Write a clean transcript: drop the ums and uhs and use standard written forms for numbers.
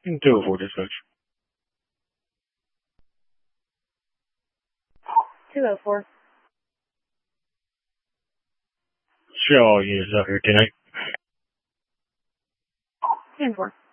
204 dispatch. 204. Show all units out here tonight. 10-4.